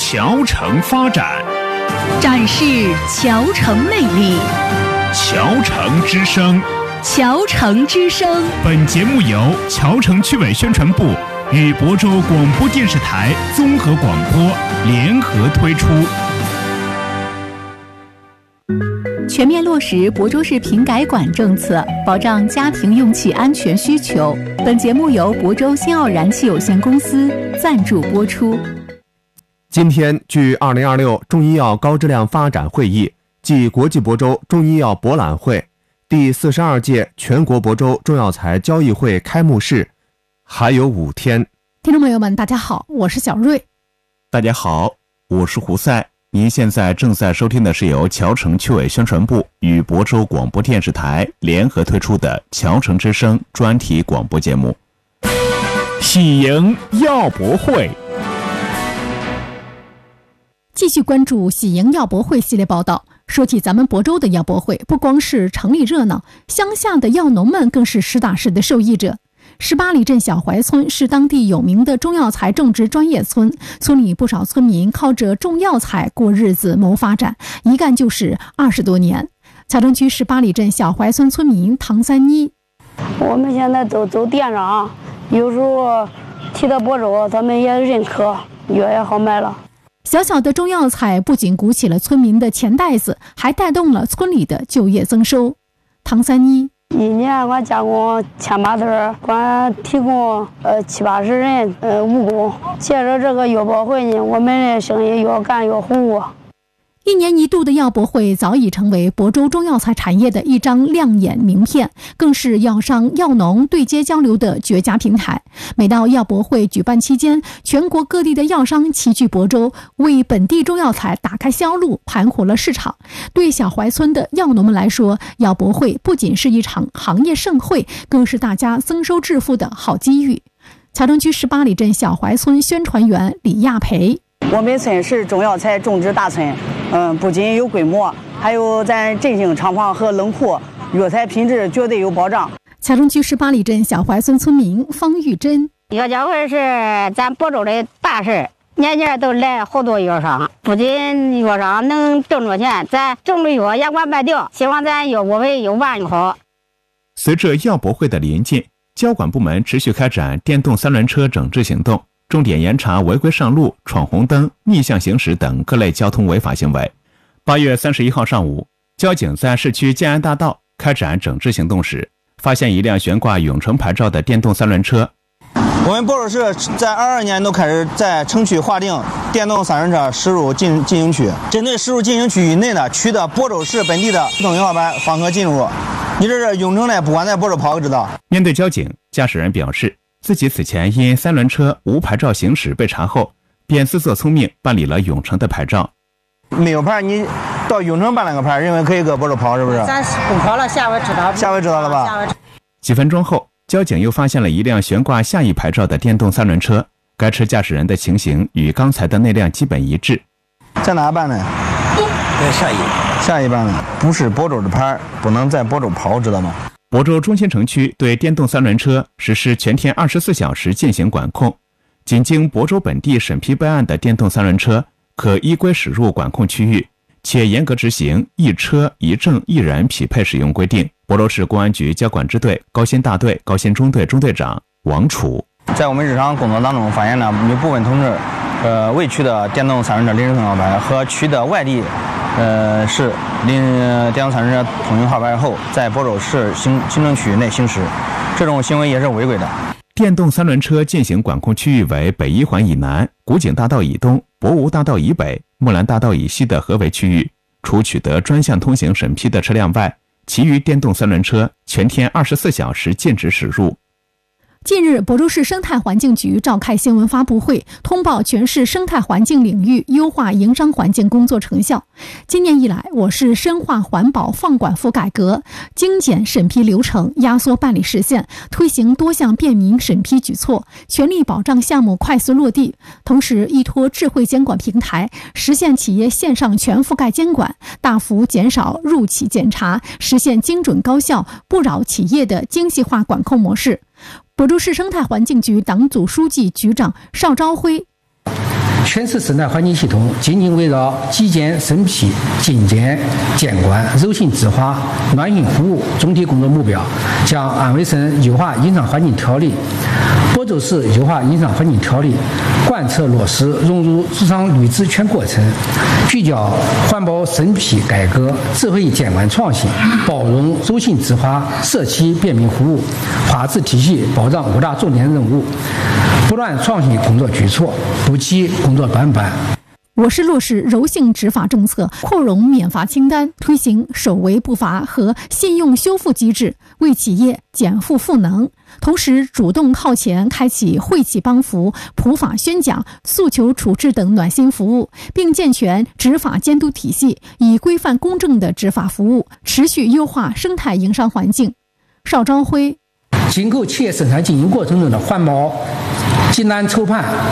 桥城发展， 展示桥城魅力。 桥城之声， 桥城之声。 本节目由桥城区委宣传部与亳州广播电视台综合广播联合推出。 全面落实亳州市平改管政策，保障家庭用气安全需求。本节目由亳州新奥燃气有限公司赞助播出。 今天，距2026中医药高质量发展会议暨国际亳州中医药博览会第42届全国亳州中药材交易会开幕式还有5天。 听众朋友们，大家好，我是小瑞。 大家好，我是胡赛。您现在正在收听的是由桥城区委宣传部与亳州广播电视台联合推出的桥城之声专题广播节目。 喜迎药博会， 继续关注喜迎药博会系列报道。说起咱们亳州的药博会，不光是城里热闹，乡下的药农们更是实打实的受益者。18里镇小槐村是当地有名的中药材种植专业村，村里不少村民靠着种药材过日子谋发展，一干就是20多年。桥城区18里镇小槐村村民唐三妮， 我们现在都走店上，有时候提到亳州，他们也认可，药也好卖了。 小小的中药材不仅鼓起了村民的钱袋子，还带动了村里的就业增收。唐三妮， 一年我加工18吨，光提供70-80人务工。借着这个药博会呢，我们的生意越干越红火。 一年一度的药博会早已成为亳州中药材产业的一张亮眼名片，更是药商药农对接交流的绝佳平台。每到药博会举办期间，全国各地的药商齐聚亳州，为本地中药材打开销路，盘活了市场。对小槐村的药农们来说，药博会不仅是一场行业盛会，更是大家增收致富的好机遇。桥城区18里镇小槐村宣传员李亚培， 我们村是中药材种植大村，不仅有规模，还有咱振兴厂房和冷库，药材品质绝对有保障。 桥城区18里镇小槐村村民方玉珍， 药交会是咱亳州的大事，年年都来好多药商，不仅药商能挣着钱，咱种的药也管卖掉，希望咱药博会有办就好。 随着药博会的临近，交管部门持续开展电动三轮车整治行动，重点严查违规上路、闯红灯、逆向行驶等各类交通违法行为。8月31号上午，交警在市区建安大道开展整治行动时，发现一辆悬挂永城牌照的电动三轮车。 我们亳州市在22年都开始在城区划定电动三轮车驶入禁行区，针对驶入禁行区域内的取得亳州市本地的通行号牌方可进入。你这是永城的，不管在亳州跑知道。 面对交警，驾驶人表示，自己此前因三轮车无牌照行驶被查后，便自作聪明办理了永城的牌照。 没有牌，你到永城办了个牌，认为可以搁亳州跑，是不是？ 咱不跑了，下回知道了吧？ 几分钟后，交警又发现了一辆悬挂下一牌照的电动三轮车，该车驾驶人的情形与刚才的那辆基本一致。 在哪办呢？在下一办呢，不是亳州的牌，不能在亳州跑，知道吗？ 亳州中心城区对电动三轮车实施全天24小时进行管控，仅经亳州本地审批备案的电动三轮车可依规驶入管控区域，且严格执行一车一证一人匹配使用规定。亳州市公安局交管支队高新大队高新中队中队长王楚， 在我们日常工作当中发现了有部分同志未取得电动三轮车临时通行牌和取得外地市电动三轮车通行号牌后，在亳州市行政区内行驶，这种行为也是违规的。 电动三轮车进行管控区域为北一环以南、古井大道以东、博吴大道以北、木兰大道以西的合围区域，除取得专项通行审批的车辆外，其余电动三轮车全天24小时禁止驶入。 近日，亳州市生态环境局召开新闻发布会，通报全市生态环境领域优化营商环境工作成效。今年以来，我市深化环保放管服改革，精简审批流程，压缩办理时限，推行多项便民审批举措，全力保障项目快速落地。同时，依托智慧监管平台，实现企业线上全覆盖监管，大幅减少入企检查，实现精准高效、不扰企业的精细化管控模式。亳州市生态环境局党组书记局长邵朝辉， 全市生态环境系统紧紧围绕基建审批、进监监管、柔性执法、暖心服务总体工作目标，将安徽省优化营商环境条例、亳州市优化营商环境条例贯彻落实融入职场履职全过程，聚焦环保审批改革、智慧监管创新、包容柔性执法、社企便民服务、法治体系保障5大重点任务，不断创新工作举措，不弃工作短板。 我市落实柔性执法政策，扩容免罚清单，推行首违不罚和信用修复机制，为企业减负赋能。同时，主动靠前开启惠企帮扶、普法宣讲、诉求处置等暖心服务，并健全执法监督体系，以规范公正的执法服务，持续优化生态营商环境。邵朝辉， 紧扣企业生产经营过程中的环保急难愁盼，